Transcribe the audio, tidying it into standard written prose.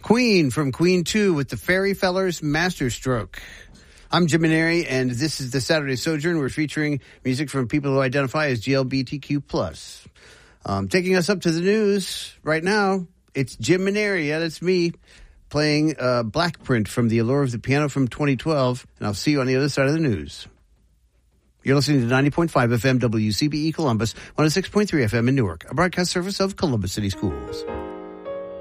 Queen from Queen 2 with the Fairy Fellers Masterstroke. I'm Jim Maneri, and this is the Saturday Sojourn. We're featuring music from people who identify as GLBTQ+. Taking us up to the news right now, it's Jim Maneri. Yeah, that's me, playing Black Print from The Allure of the Piano from 2012, and I'll see you on the other side of the news. You're listening to 90.5 FM WCBE Columbus, 106.3 FM in Newark, a broadcast service of Columbus City Schools.